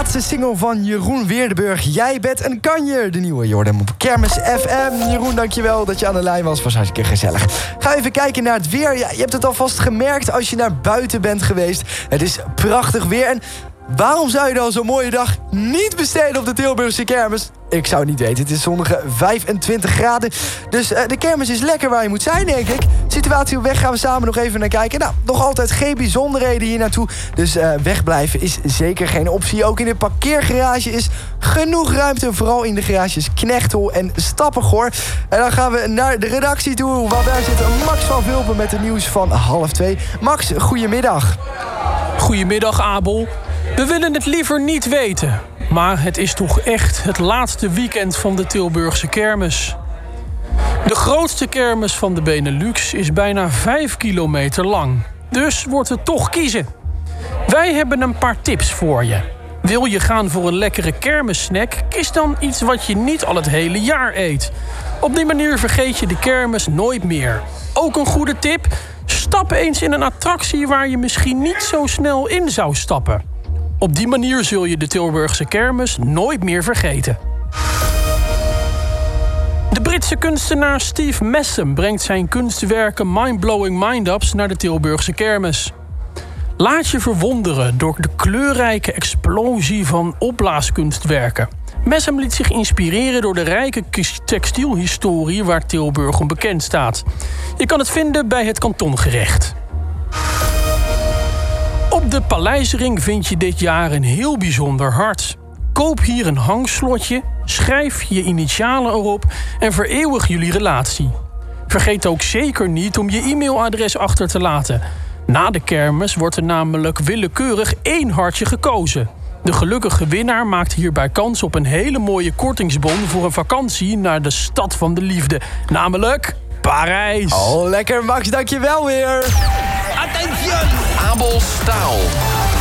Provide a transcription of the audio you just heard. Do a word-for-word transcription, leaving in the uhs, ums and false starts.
laatste single van Jeroen Weerdenburg. Jij bent een kanjer. De nieuwe Jordan op Kermis F M. Jeroen, dankjewel dat je aan de lijn was. Was hartstikke gezellig. Ga even kijken naar het weer. Ja, je hebt het alvast gemerkt als je naar buiten bent geweest. Het is prachtig weer. En waarom zou je dan zo'n mooie dag niet besteden op de Tilburgse kermis? Ik zou het niet weten. Het is zonnige vijfentwintig graden. Dus uh, de kermis is lekker waar je moet zijn, denk ik. Situatie op weg gaan we samen nog even naar kijken. Nou, nog altijd geen bijzonderheden hier naartoe. Dus uh, wegblijven is zeker geen optie. Ook in de parkeergarage is genoeg ruimte. Vooral in de garages Knechtel en Stappengoor. En dan gaan we naar de redactie toe. Want daar zit Max van Vulpen met het nieuws van half twee. Max, goedemiddag. Goedemiddag, Abel. We willen het liever niet weten. Maar het is toch echt het laatste weekend van de Tilburgse kermis. De grootste kermis van de Benelux is bijna vijf kilometer lang. Dus wordt het toch kiezen. Wij hebben een paar tips voor je. Wil je gaan voor een lekkere kermissnack? Kies dan iets wat je niet al het hele jaar eet. Op die manier vergeet je de kermis nooit meer. Ook een goede tip: stap eens in een attractie waar je misschien niet zo snel in zou stappen. Op die manier zul je de Tilburgse kermis nooit meer vergeten. De Britse kunstenaar Steve Messam brengt zijn kunstwerken Mind-Blowing Mind-Ups naar de Tilburgse kermis. Laat je verwonderen door de kleurrijke explosie van opblaaskunstwerken. Messam liet zich inspireren door de rijke textielhistorie waar Tilburg om bekend staat. Je kan het vinden bij het kantongerecht. Op de Paleisring vind je dit jaar een heel bijzonder hart. Koop hier een hangslotje, schrijf je initialen erop en vereeuwig jullie relatie. Vergeet ook zeker niet om je e-mailadres achter te laten. Na de kermis wordt er namelijk willekeurig één hartje gekozen. De gelukkige winnaar maakt hierbij kans op een hele mooie kortingsbon voor een vakantie naar de stad van de liefde, namelijk Parijs. Oh, lekker Max, dankjewel weer. Attention! Abel Staal.